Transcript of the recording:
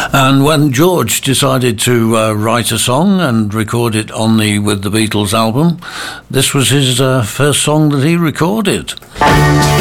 And when George decided to write a song and record it on the With the Beatles album, this was his first song that he recorded.